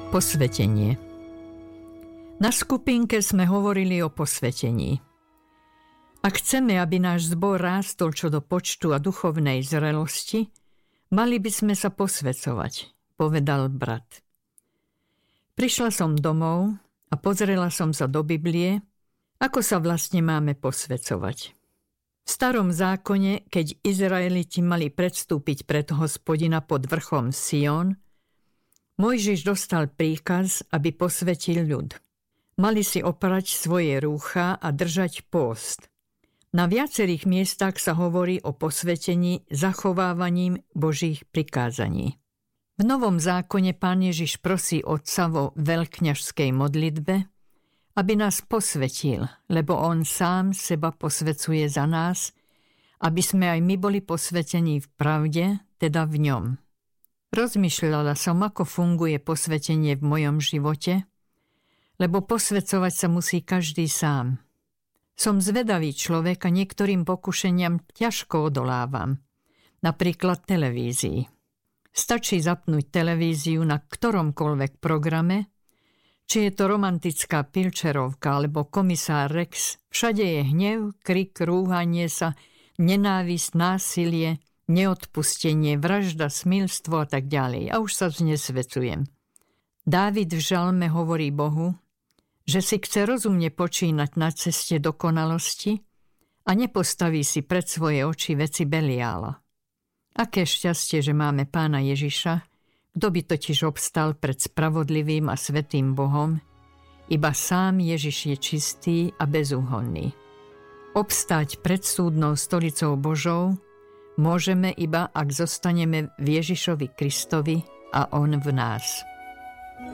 Posvetenie. Na skupinke sme hovorili o posvetení. Ak chceme, aby náš zbor rástol čo do počtu a duchovnej zrelosti, mali by sme sa posvecovať, povedal brat. Prišla som domov a pozrela som sa do Biblie, ako sa vlastne máme posvecovať. V starom zákone, keď Izraeliti mali predstúpiť pred Hospodina pod vrchom Sion, Mojžiš dostal príkaz, aby posvetil ľud. Mali si oprať svoje rúcha a držať pôst. Na viacerých miestach sa hovorí o posvetení zachovávaním Božích prikázaní. V Novom zákone Pán Ježiš prosí Otca vo veľkňažskej modlitbe, aby nás posvetil, lebo On sám seba posvecuje za nás, aby sme aj my boli posvetení v pravde, teda v ňom. Rozmýšľala som, ako funguje posvetenie v mojom živote, lebo posvecovať sa musí každý sám. Som zvedavý človek a niektorým pokušeniam ťažko odolávam, napríklad televízii. Stačí zapnúť televíziu na ktoromkoľvek programe, či je to romantická pilčerovka alebo komisár Rex, všade je hnev, krik, rúhanie sa, nenávisť, násilie, neodpustenie, vražda, smilstvo a tak ďalej. A už sa znesvecujem. Dávid v žalme hovorí Bohu, že si chce rozumne počínať na ceste dokonalosti a nepostaví si pred svoje oči veci Beliála. Aké šťastie, že máme Pána Ježiša, kto by totiž obstal pred spravodlivým a svätým Bohom, iba sám Ježiš je čistý a bezúhonný. Obstáť pred súdnou stolicou Božou môžeme iba, ak zostaneme v Ježišovi Kristovi a On v nás.